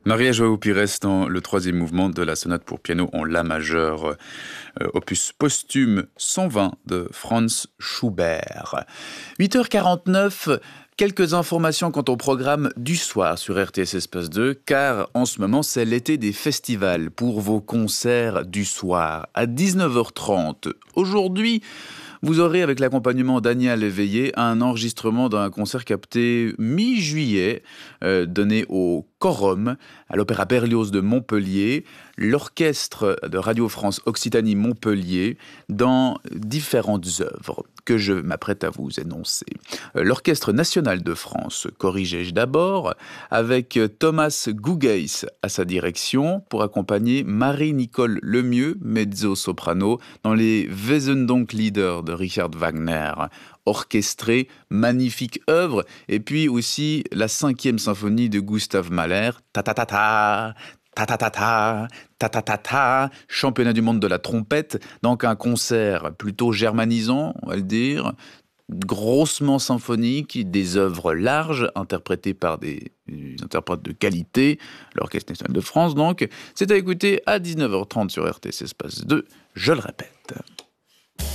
Maria João Pires dans le troisième mouvement de la sonate pour piano en la majeur, opus posthume 120 de Franz Schubert. 8h49, quelques informations quant au programme du soir sur RTS Espace 2, car en ce moment c'est l'été des festivals pour vos concerts du soir à 19h30. Aujourd'hui, vous aurez, avec l'accompagnement d'Ania Léveillé, un enregistrement d'un concert capté mi-juillet, donné au Corum, à l'Opéra Berlioz de Montpellier, l'orchestre de Radio France Occitanie-Montpellier, dans différentes œuvres que je m'apprête à vous énoncer. L'Orchestre national de France, corrigez-je d'abord, avec Thomas Gougeis à sa direction, pour accompagner Marie-Nicole Lemieux, mezzo-soprano, dans les Wesendonck-Lieder de Richard Wagner, orchestré, magnifique œuvre, et puis aussi la 5e symphonie de Gustav Mahler, ta-ta-ta-ta, ta-ta-ta-ta, ta-ta-ta-ta, championnat du monde de la trompette, donc un concert plutôt germanisant, on va le dire, grossement symphonique, des œuvres larges, interprétées par des interprètes de qualité, l'Orchestre national de France donc. C'est à écouter à 19h30 sur RTS Espace 2, je le répète.